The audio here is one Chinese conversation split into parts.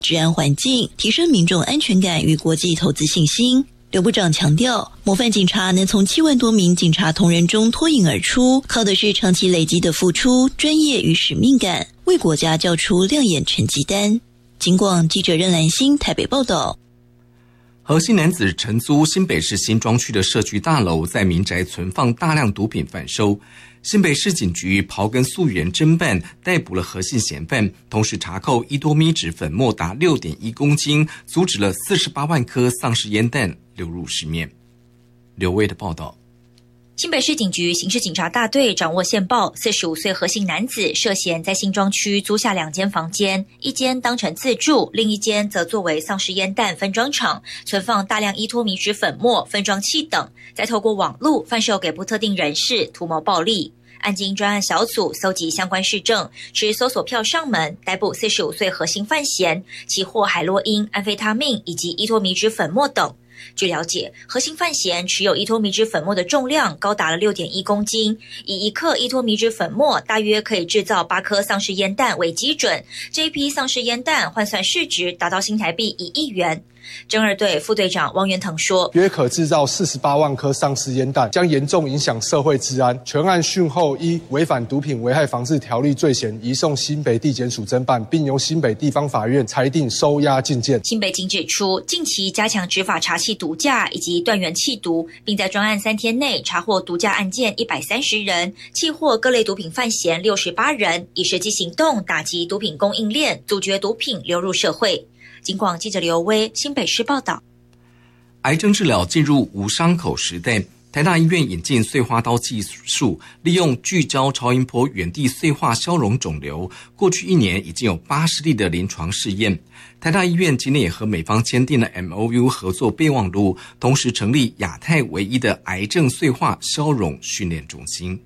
治安环境，提升民众安全感与国际投资信心。刘部长强调，模范警察能从7万多名警察同仁中脱颖而出，靠的是长期累积的付出、专业与使命感，为国家交出亮眼成绩单。警广记者任兰心台北报道。 核心男子承租新北市新庄区的社区大楼，在民宅存放大量毒品贩售。新北市警局刨根溯源侦办，逮捕了核心嫌犯，同时查扣1多米纸粉末达6.1公斤，阻止了48万颗丧尸烟弹流入市面。刘威的报道。 新北市警局刑事警察大队掌握线报，45岁何姓男子涉嫌在新庄区租下2间房间，一间当成自住，另一间则作为丧尸烟弹分装场，存放大量依托米纸粉末、分装器等，再透过网路贩售给不特定人士，图谋暴利。案经专案小组搜集相关事证，持搜索票上门，逮捕45岁何姓犯嫌，其获海洛因、安非他命以及依托米纸粉末等。据了解，何姓犯嫌持有依托米纸粉末的重量高达了6.1公斤，以1克依托米纸粉末大约可以制造8颗丧尸烟弹为基准，这一批丧尸烟弹换算市值达到新台币1亿元。侦二队副队长汪元腾说， 约可制造48万颗丧尸烟弹，将严重影响社会治安。全案讯后依违反毒品危害防治条例罪嫌，移送新北地检署侦办，并由新北地方法院裁定收押禁见。 新北警指出，近期加强执法查缉毒驾以及断源弃毒，并在专案3天内查获毒驾案件130人，缉获各类毒品犯嫌68人，以实际行动打击毒品供应链，阻绝毒品流入社会。警广记者刘威新北市报道。 癌症治疗进入无伤口时代，台大医院引进碎花刀技术，利用聚焦超音波原地碎化消融肿瘤。过去1年已经有80例的临床试验。台大医院今年也和美方签订了 MOU 合作备忘录，同时成立亚太唯一的癌症碎化消融训练中心。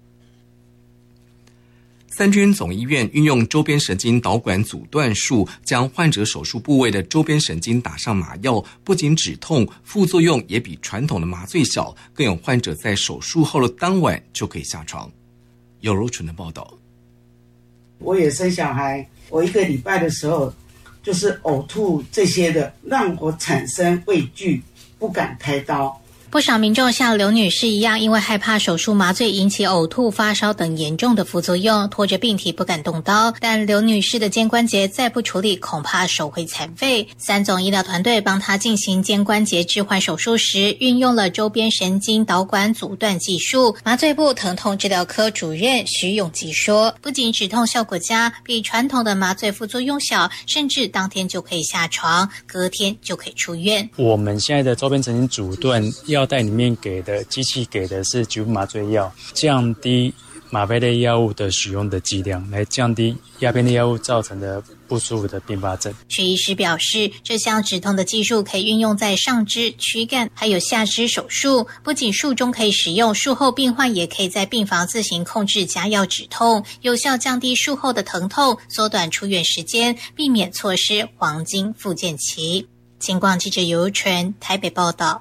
三军总医院运用周边神经导管阻断术，将患者手术部位的周边神经打上麻药，不仅止痛，副作用也比传统的麻醉小，更有患者在手术后的当晚就可以下床。有柔纯的报道。 我也生小孩，我1个礼拜的时候就是呕吐这些的，让我产生畏惧，不敢开刀。 不少民众像刘女士一样，因为害怕手术麻醉引起呕吐、发烧等严重的副作用，拖着病体不敢动刀。但刘女士的肩关节再不处理，恐怕手会残废。三总医疗团队帮她进行肩关节置换手术时，运用了周边神经导管阻断技术。麻醉部疼痛治疗科主任徐永吉说，不仅止痛效果佳，比传统的麻醉副作用小，甚至当天就可以下床，隔天就可以出院。 我们现在的周边神经阻断药袋里面给的机器给的是局部麻醉药，降低吗啡类药物的使用的剂量，来降低鸦片类药物造成的不舒服的并发症。 徐医师表示，这项止痛的技术可以运用在上肢、躯干还有下肢手术，不仅术中可以使用，术后病患也可以在病房自行控制加药止痛，有效降低术后的疼痛，缩短出院时间，避免错失黄金复健期。警广记者尤纯台北报道。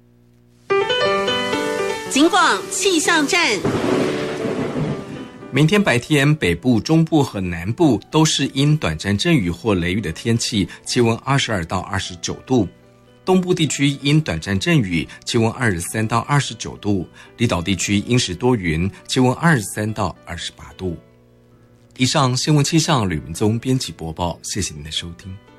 警广气象站。 明天白天，北部、中部和南部都是因短暂阵雨或雷雨的天气，气温22到29度；东部地区因短暂阵雨，气温23到29度；离岛地区阴时多云，气温23到28度。以上新闻气象，吕文宗编辑播报，谢谢您的收听。